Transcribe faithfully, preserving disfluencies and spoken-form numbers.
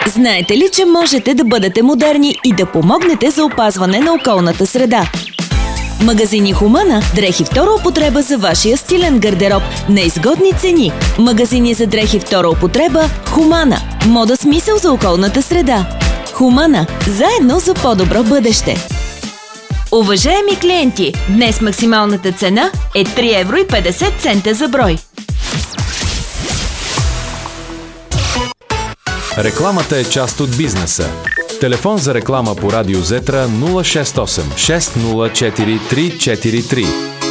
Знаете ли, че можете да бъдете модерни и да помогнете за опазване на околната среда? Магазини Хумана – дрехи втора употреба за вашия стилен гардероб на изгодни цени. Магазини за дрехи втора употреба Хумана – мода с мисъл за околната среда. Хумана – заедно за по-добро бъдеще. Уважаеми клиенти, днес максималната цена е три евро и петдесет цента за брой. Рекламата е част от бизнеса. Телефон за реклама по Радио Зетра нула шест осем шест нула четири три четири три.